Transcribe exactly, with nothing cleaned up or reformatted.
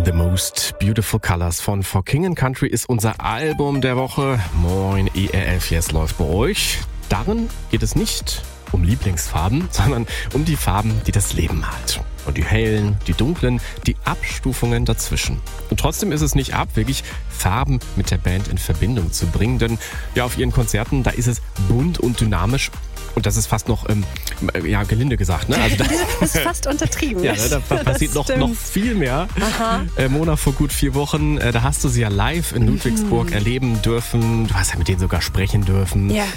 The Most Beautiful Colors von For King and Country ist unser Album der Woche. Moin, E R F, jetzt läuft bei euch. Darin geht es nicht um Lieblingsfarben, sondern um die Farben, die das Leben malt. Und die hellen, die dunklen, die Abstufungen dazwischen. Und trotzdem ist es nicht abwegig, Farben mit der Band in Verbindung zu bringen. Denn ja, auf ihren Konzerten, da ist es bunt und dynamisch. Und das ist fast noch, ähm, ja, gelinde gesagt, ne? Also da, das ist fast untertrieben. Ja, da, da passiert noch, noch viel mehr. Äh, Mona, vor gut vier Wochen, äh, da hast du sie ja live in Ludwigsburg mhm. erleben dürfen. Du hast ja mit denen sogar sprechen dürfen. Ja.